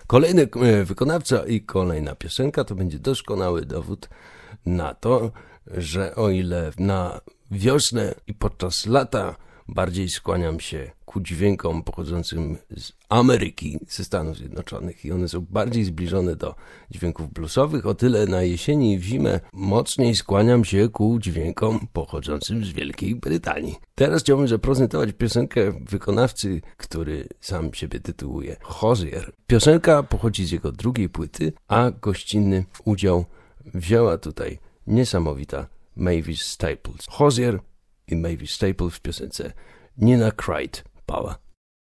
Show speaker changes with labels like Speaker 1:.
Speaker 1: Kolejny wykonawca i kolejna piosenka to będzie doskonały dowód na to, że o ile na wiosnę i podczas lata bardziej skłaniam się ku dźwiękom pochodzącym z Ameryki, ze Stanów Zjednoczonych i one są bardziej zbliżone do dźwięków bluesowych, o tyle na jesieni i w zimę mocniej skłaniam się ku dźwiękom pochodzącym z Wielkiej Brytanii. Teraz chciałbym zaprezentować piosenkę wykonawcy, który sam siebie tytułuje Hozier. Piosenka pochodzi z jego drugiej płyty, a gościnny udział wzięła tutaj niesamowita Mavis Staples. Hozier i Mavis Staples w piosence Nina Cried Power.